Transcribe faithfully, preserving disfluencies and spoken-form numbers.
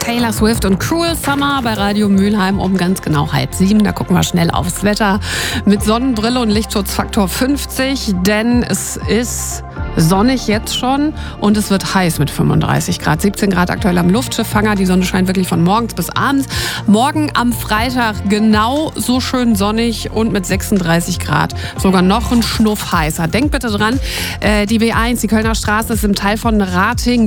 Taylor Swift und Cruel Summer bei Radio Mülheim um ganz genau halb sieben. Da gucken wir schnell aufs Wetter mit Sonnenbrille und Lichtschutzfaktor fünfzig, denn es ist sonnig jetzt schon und es wird heiß mit fünfunddreißig Grad. siebzehn Grad aktuell am Luftschifffanger. Die Sonne scheint wirklich von morgens bis abends. Morgen am Freitag genau so schön sonnig und mit sechsunddreißig Grad sogar noch ein Schnuff heißer. Denkt bitte dran, die B eins, die Kölner Straße, ist im Teil von Rating